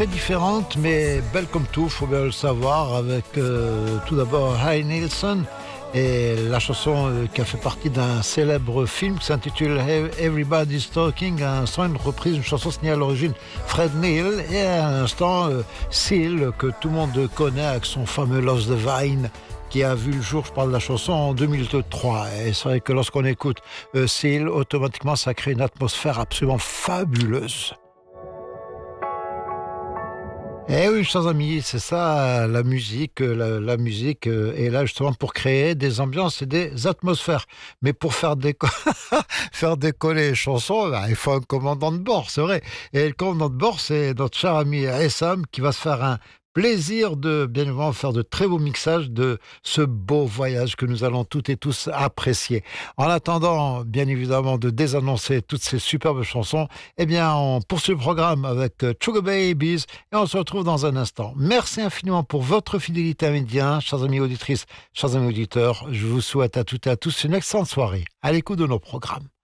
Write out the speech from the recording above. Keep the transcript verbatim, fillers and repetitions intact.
très différente, mais belle comme tout, faut bien le savoir, avec euh, tout d'abord Harry Nilsson et la chanson euh, qui a fait partie d'un célèbre film qui s'intitule Everybody's Talking, un instant une reprise, une chanson signée à l'origine Fred Neil, et à l'instant euh, Seal, que tout le monde connaît avec son fameux Lost the Vine, qui a vu le jour, je parle de la chanson, en deux mille trois. Et c'est vrai que lorsqu'on écoute euh, Seal, automatiquement ça crée une atmosphère absolument fabuleuse. Eh oui, chers amis, c'est ça la musique. La, la musique est là justement pour créer des ambiances et des atmosphères. Mais pour faire, déco... faire décoller les chansons, ben, il faut un commandant de bord, c'est vrai. Et le commandant de bord, c'est notre cher ami Essam qui va se faire un plaisir de, bien évidemment, faire de très beaux mixages de ce beau voyage que nous allons toutes et tous apprécier. En attendant, bien évidemment, de désannoncer toutes ces superbes chansons, eh bien, on poursuit le programme avec Sugar Babies et on se retrouve dans un instant. Merci infiniment pour votre fidélité à Média, chers amis auditrices, chers amis auditeurs. Je vous souhaite à toutes et à tous une excellente soirée à l'écoute de nos programmes.